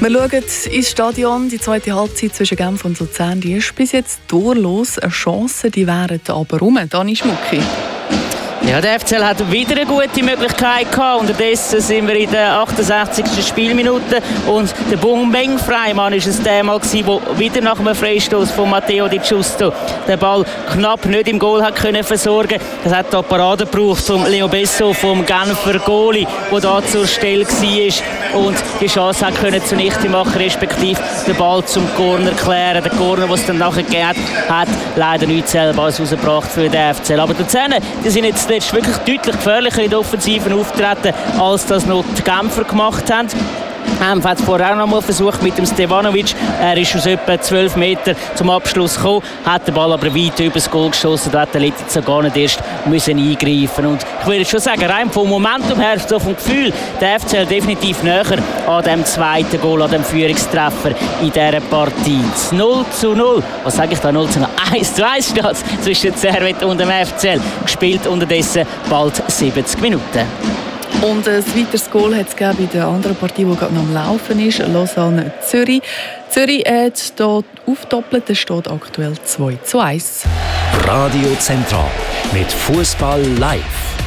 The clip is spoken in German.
Wir schauen ins Stadion. Die zweite Halbzeit zwischen Genf und Luzern, die ist bis jetzt torlos. Eine Chance, die wären aber rum. Dani Schmucki. Ja, der FCL hat wieder eine gute Möglichkeit gehabt. Unterdessen sind wir in der 68. Spielminute und der Bombeng Freimann ist es der Mal gewesen, der wieder nach einem Freistoß von Matteo Di Giusto den Ball knapp nicht im Goal hat können versorgen. Das hat da Parade gebraucht vom Leo Besso, vom Genfer Goalie, der da zur Stelle war und die Chance hat können zunichte machen, respektive den Ball zum Corner klären. Der Corner, den es dann nachher gegeben hat leider nichts selber rausgebracht für den FCL. Aber die Luzerner, die sind jetzt wirklich deutlich gefährlicher in der Offensiven auftreten, als das noch die Genfer gemacht haben. Genf hat es vorher auch noch mal versucht mit dem Stevanovic. Er ist aus etwa 12 Meter zum Abschluss gekommen, hat den Ball aber weit über das Goal geschossen. Da hat der Letizia gar nicht erst müssen eingreifen. Und ich würde schon sagen, rein vom Momentum her, so vom Gefühl, der FCL definitiv näher an dem zweiten Goal, an dem Führungstreffer in dieser Partie. 0:0. Was sage ich da? 0:0. 1:1 steht es zwischen Servette und dem FCL. Gespielt unterdessen bald 70 Minuten. Und ein weiteres Goal hat es bei der anderen Partie, die gerade noch am Laufen ist, Lausanne-Zürich. Zürich steht aufdoppelt, es steht aktuell 2:1. Radio Zentral mit Fußball live.